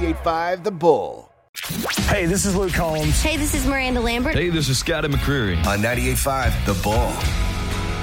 98.5 The Bull. Hey, this is Luke Combs. Hey, this is Miranda Lambert. Hey, this is Scotty McCreery. On 98.5 The Bull.